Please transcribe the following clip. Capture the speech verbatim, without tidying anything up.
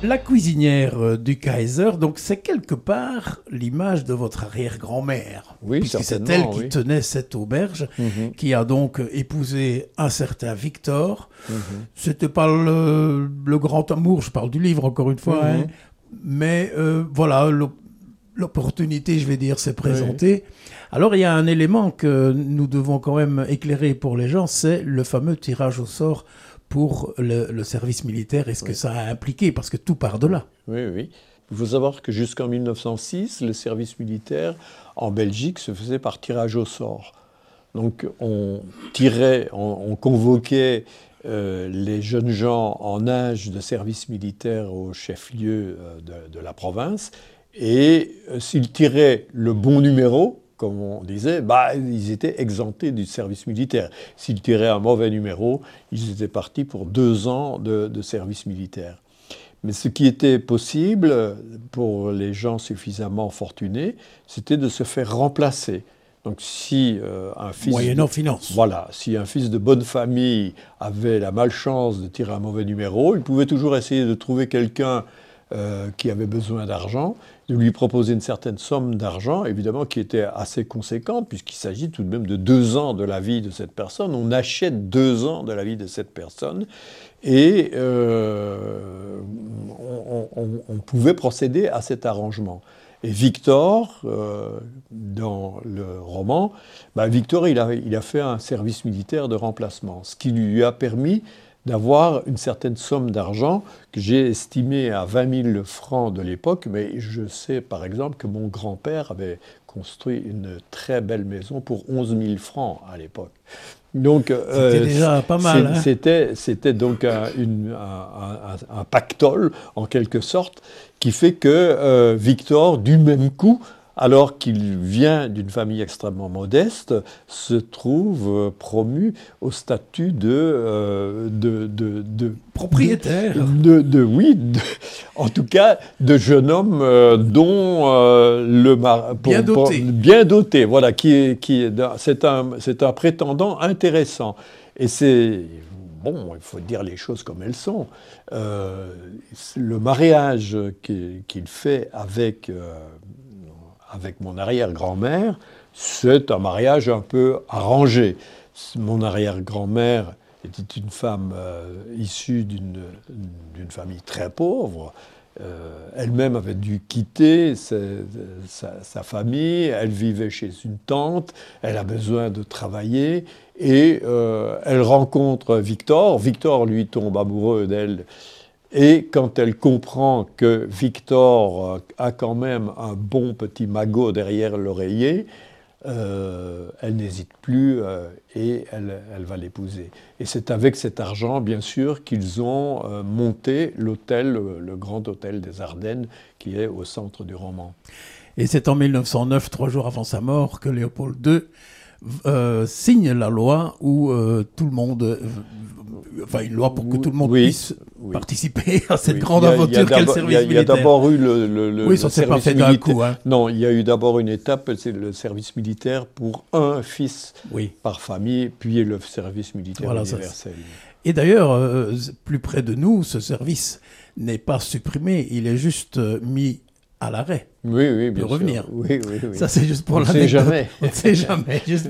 La cuisinière du Kaiser, donc c'est quelque part l'image de votre arrière-grand-mère. Oui, puisque c'est certainement, elle qui oui. tenait cette auberge, Mhm. qui a donc épousé un certain Victor. Mhm. C'était pas le, le grand amour, je parle du livre encore une fois, Mhm. hein, mais euh, voilà, l'op- l'opportunité, je vais dire, s'est présentée. Alors il y a un élément que nous devons quand même éclairer pour les gens, c'est le fameux tirage au sort pour le, le service militaire et ce que Oui. ça a impliqué, parce que tout part de là. Oui, oui. Il faut savoir que jusqu'en mille neuf cent six, le service militaire en Belgique se faisait par tirage au sort. Donc on tirait, on, on convoquait euh, les jeunes gens en âge de service militaire au chef-lieu euh, de, de la province, et euh, s'ils tiraient le bon numéro, comme on disait, bah, ils étaient exemptés du service militaire. S'ils tiraient un mauvais numéro, ils étaient partis pour deux ans de, de service militaire. Mais ce qui était possible pour les gens suffisamment fortunés, c'était de se faire remplacer. Donc si euh, un fils Moyennant de, finance. voilà, si un fils de bonne famille avait la malchance de tirer un mauvais numéro, il pouvait toujours essayer de trouver quelqu'un euh, qui avait besoin d'argent, de lui proposer une certaine somme d'argent, évidemment qui était assez conséquente, puisqu'il s'agit tout de même de deux ans de la vie de cette personne. On achète deux ans de la vie de cette personne, et euh, on, on, on pouvait procéder à cet arrangement. Et Victor, euh, dans le roman, bah Victor, il a, il a fait un service militaire de remplacement, ce qui lui a permis d'avoir une certaine somme d'argent que j'ai estimée à vingt mille francs de l'époque, mais je sais par exemple que mon grand-père avait construit une très belle maison pour onze mille francs à l'époque. Donc, c'était euh, déjà pas mal. Hein. C'était, c'était donc un, une, un, un, un pactole, en quelque sorte, qui fait que euh, Victor, du même coup, alors qu'il vient d'une famille extrêmement modeste, se trouve euh, promu au statut de, euh, de, de, de propriétaire. De, de, de, oui, de, en tout cas, de jeune homme euh, dont euh, le mar... bien pour, doté, pour, bien doté, voilà, qui est, qui est, c'est un, c'est un prétendant intéressant. Et c'est bon, il faut dire les choses comme elles sont. Euh, le mariage qu'il, qu'il fait avec euh, avec mon arrière-grand-mère, c'est un mariage un peu arrangé. Mon arrière-grand-mère était une femme euh, issue d'une, d'une famille très pauvre. Euh, elle-même avait dû quitter sa, sa, sa famille, elle vivait chez une tante, elle a besoin de travailler, et euh, elle rencontre Victor. Victor, lui, tombe amoureux d'elle. Et quand elle comprend que Victor a quand même un bon petit magot derrière l'oreiller, euh, elle n'hésite plus euh, et elle, elle va l'épouser. Et c'est avec cet argent, bien sûr, qu'ils ont euh, monté l'hôtel, le, le grand hôtel des Ardennes, qui est au centre du roman. Et c'est en mille neuf cent neuf, trois jours avant sa mort, que Léopold deux euh, signe la loi où euh, tout le monde... Euh, enfin, une loi pour que tout le monde oui, puisse oui. participer à cette oui. grande il y a, aventure il y a qu'est le service il y a, militaire. Il y a d'abord eu le, le, le, oui, ça le s'est pas fait militaire. d'un coup. Hein. Non, il y a eu d'abord une étape, c'est le service militaire pour un fils oui. par famille, puis le service militaire voilà, universel. Ça, et d'ailleurs, euh, plus près de nous, ce service n'est pas supprimé, il est juste euh, mis à l'arrêt. Oui, oui, bien de revenir. sûr. Oui, oui, oui. Ça, c'est juste pour l'anecdote. On ne sait jamais. On ne sait jamais. Juste